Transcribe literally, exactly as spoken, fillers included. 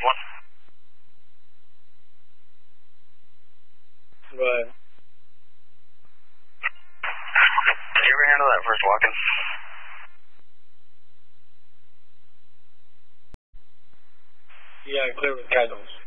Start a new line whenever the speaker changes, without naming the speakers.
one.
Right.
Did you ever handle that first walk-in?
Yeah, clear with Cardinals.